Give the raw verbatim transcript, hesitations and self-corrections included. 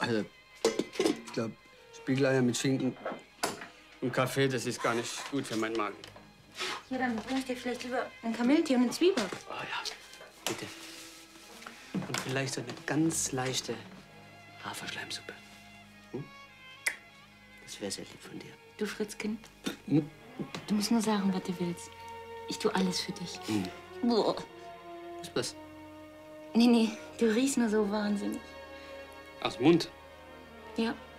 Also, ich glaube, Spiegeleier mit Schinken und Kaffee, das ist gar nicht gut für meinen Magen. Ja, dann bring ich dir vielleicht lieber ein Kamillentee und eine Zwiebel. Oh ja, bitte. Und vielleicht so eine ganz leichte Haferschleimsuppe. Hm? Das wäre sehr lieb von dir. Du Fritzkind, Hm? du musst nur sagen, was du willst. Ich tue alles für dich. Hm. Boah. Was ist das? Nee, nee, du riechst nur so wahnsinnig. Aus dem Mund? Ja.